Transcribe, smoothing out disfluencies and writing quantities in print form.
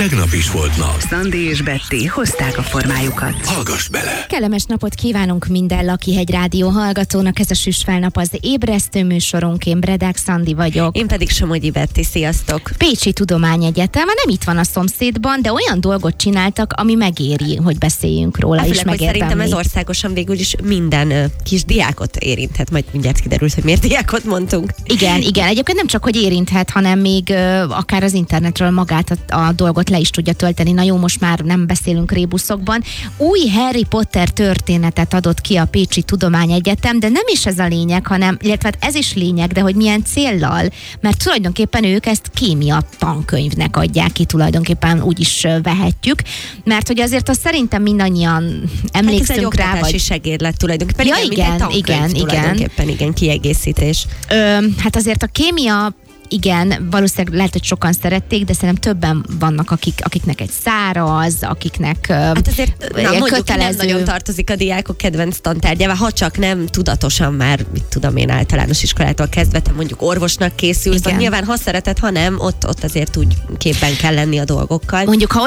tegnap is volt nap. Szandi és Betty hozták a formájukat. Hallgass bele! Kellemes napot kívánunk minden Lakihegy Rádió hallgatónak. Ez a Süsfelnap az ébresztő műsorunk. Én Bredák Szandi vagyok. Én pedig Somogyi Betty, sziasztok! Pécsi Tudományegyetem, nem itt van a szomszédban, de olyan dolgot csináltak, ami megéri, hogy beszéljünk róla is, megérdemli. Szerintem ez országosan végül is minden kis diákot érinthet, majd mindjárt kiderült, hogy miért diákot mondtunk. Igen. Egyébként nem csak, hogy érinthet, hanem még akár az internetről magát a dolgot le is tudja tölteni. Na jó, most már nem beszélünk rébuszokban. Új Harry Potter történetet adott ki a Pécsi Tudományegyetem, de nem is ez a lényeg, hanem, illetve ez is lényeg, de hogy milyen céllal, mert tulajdonképpen ők ezt kémia tankönyvnek adják ki, tulajdonképpen úgy is vehetjük, mert hogy azért azt szerintem mindannyian emlékszünk rá, vagy... Ez egy segédlet tulajdonképpen. Ja, igen, kiegészítés. Hát azért a kémia, igen, valószínűleg lehet, hogy sokan szerették, de szerintem többen vannak, akiknek egy száraz, akiknek hát azért kötelező. Nem nagyon tartozik a diákok kedvenc tantárgyával, ha csak nem tudatosan már, mit tudom én, általános iskolától kezdve, te mondjuk orvosnak készülsz, nyilván ha szereted, ha nem, ott azért úgy képben kell lenni a dolgokkal. Mondjuk, ha